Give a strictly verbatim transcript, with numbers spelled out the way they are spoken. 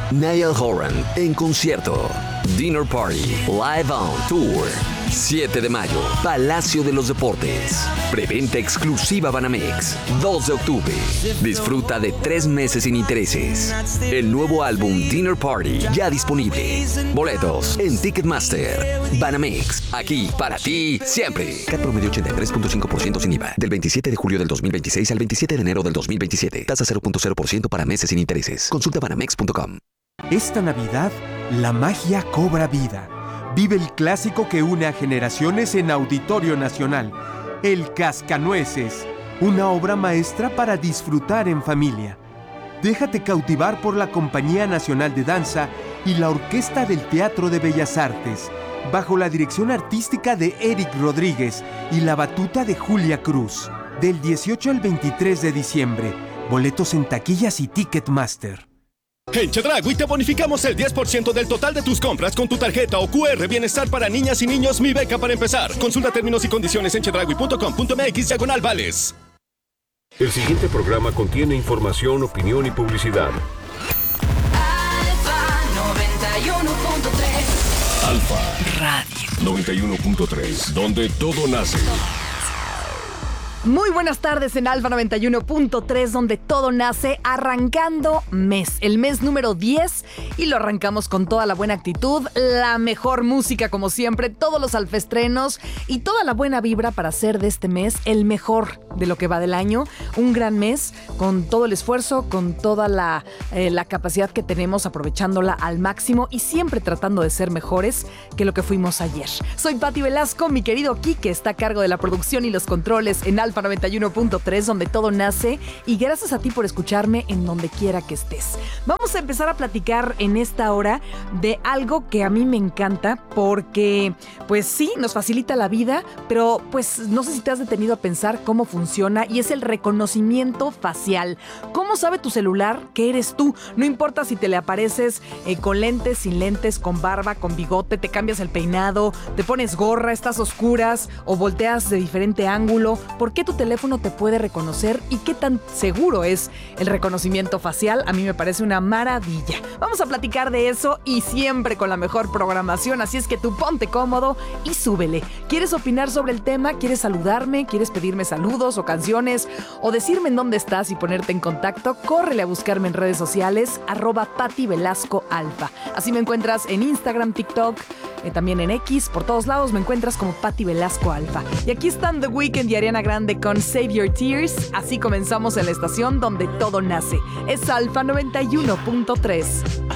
Niall Horan en concierto. Dinner Party Live on Tour. siete de mayo, Palacio de los Deportes. Preventa exclusiva Banamex. dos de octubre. Disfruta de tres meses sin intereses. El nuevo álbum Dinner Party ya disponible. Boletos en Ticketmaster. Banamex, aquí para ti siempre. C A T promedio ochenta y tres punto cinco por ciento sin I V A. Del veintisiete de julio del dos mil veintiséis al veintisiete de enero del dos mil veintisiete. Tasa cero punto cero por ciento para meses sin intereses. Consulta banamex punto com. Esta Navidad, la magia cobra vida. Vive el clásico que une a generaciones en Auditorio Nacional, El Cascanueces, una obra maestra para disfrutar en familia. Déjate cautivar por la Compañía Nacional de Danza y la Orquesta del Teatro de Bellas Artes, bajo la dirección artística de Eric Rodríguez y la batuta de Julia Cruz. Del dieciocho al veintitrés de diciembre, boletos en taquillas y Ticketmaster. En Chedraui te bonificamos el diez por ciento del total de tus compras con tu tarjeta o cu erre Bienestar para niñas y niños Mi Beca para empezar. Consulta términos y condiciones en chedraui punto com punto m x diagonal vales. El siguiente programa contiene información, opinión y publicidad. Alfa noventa y uno punto tres. Alfa Radio noventa y uno punto tres, donde todo nace. Muy buenas tardes en Alfa noventa y uno punto tres, donde todo nace, arrancando mes, el mes número diez, y lo arrancamos con toda la buena actitud, la mejor música como siempre, todos los alfestrenos y toda la buena vibra para hacer de este mes el mejor de lo que va del año, un gran mes con todo el esfuerzo, con toda la, eh, la capacidad que tenemos, aprovechándola al máximo y siempre tratando de ser mejores que lo que fuimos ayer. Soy Pati Velasco, mi querido Quique está a cargo de la producción y los controles en Alfa noventa y uno punto tres, donde todo nace, y gracias a ti por escucharme en donde quiera que estés. Vamos a empezar a platicar en esta hora de algo que a mí me encanta, porque pues sí, nos facilita la vida, pero pues no sé si te has detenido a pensar cómo funciona, y es el reconocimiento facial. ¿Cómo sabe tu celular que eres tú? No importa si te le apareces eh, con lentes, sin lentes, con barba, con bigote, te cambias el peinado, te pones gorra, estás a oscuras o volteas de diferente ángulo. ¿Por qué tu teléfono te puede reconocer y qué tan seguro es el reconocimiento facial? A mí me parece una maravilla. Vamos a platicar de eso y siempre con la mejor programación, así es que tú ponte cómodo y súbele. ¿Quieres opinar sobre el tema? ¿Quieres saludarme? ¿Quieres pedirme saludos o canciones? ¿O decirme en dónde estás y ponerte en contacto? Córrele a buscarme en redes sociales, arroba Pati Velasco Alfa. Así me encuentras en Instagram, TikTok, eh, también en X, por todos lados me encuentras como Pati Velasco Alfa. Y aquí están The Weeknd y Ariana Grande con Save Your Tears. Así comenzamos en la estación donde todo nace. Es Alfa noventa y uno punto tres. I